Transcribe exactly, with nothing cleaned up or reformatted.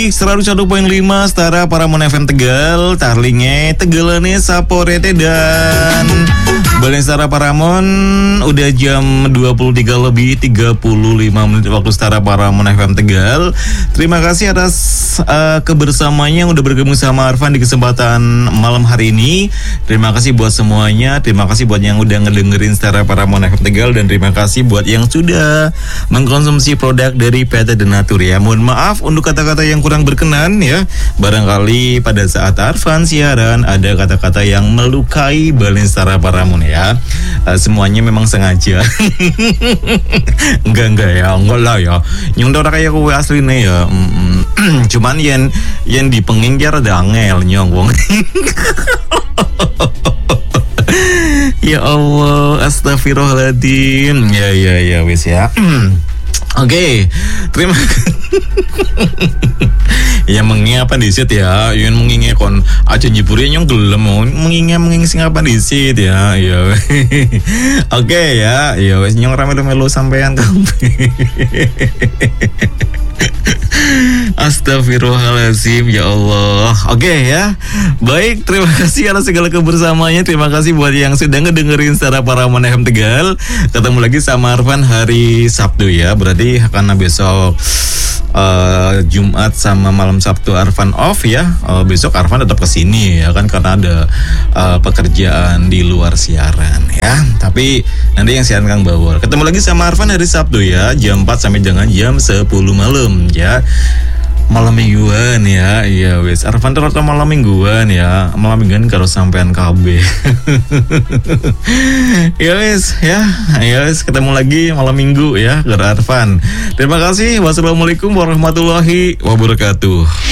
seratus satu koma lima Setara Paramon F M Tegal, Tarlinge Tegalane Saporete dan Balen Setara Paramon. Udah jam dua puluh tiga lebih tiga puluh lima menit waktu Setara Paramon F M Tegal. Terima kasih atas uh, kebersamaannya yang udah bergabung sama Arfan di kesempatan malam hari ini. Terima kasih buat semuanya. Terima kasih buat yang udah ngedengerin Setara Paramon F M Tegal, dan terima kasih buat yang sudah mengkonsumsi produk dari P T Denatur ya. Mohon maaf untuk kata-kata yang kurang berkenan ya. Barangkali pada saat Arfan siaran ada kata-kata yang melukai Balen Setara Paramon ya. Uh, semuanya memang sengaja. Enggak enggak ya, enggak lah ya. Nyong ora kayak kowe asline ya. Mm-mm. Cuman yen yen dipenging ki rada angel nyong wong. Ya Allah, astagfirullahaladzim. Ya ya ya wis ya. Oke, okay, terima kasih. Ya mengingat apa disit ya, yang mengingat kon aja jiburi nyong gelem mengingat mengingat sing apa disit ya, ya. Oke okay, ya, ya wes nyong ramelu-melu sampean kabeh. Astagfirullahaladzim, ya Allah. Oke okay, ya. Baik, terima kasih atas segala kebersamaannya. Terima kasih buat yang sudah ngedengerin Setara Paramon F M Tegal. Ketemu lagi sama Arfan hari Sabtu ya. Berarti karena besok uh, Jumat sama malam Sabtu Arfan off ya. Uh, besok Arfan tetap kesini ya kan, karena ada uh, pekerjaan di luar siaran ya. Tapi nanti yang siaran Kang Bawor. Ketemu lagi sama Arfan hari Sabtu ya, jam empat sampai dengan jam sepuluh malam ya. Malam mingguan ya, iya wes. Arfan tuh malam mingguan ya, malam mingguan kalau sampean K B. Ya wes, ya, ya wes. Ketemu lagi malam minggu ya, gara Arfan. Terima kasih. Wassalamualaikum warahmatullahi wabarakatuh.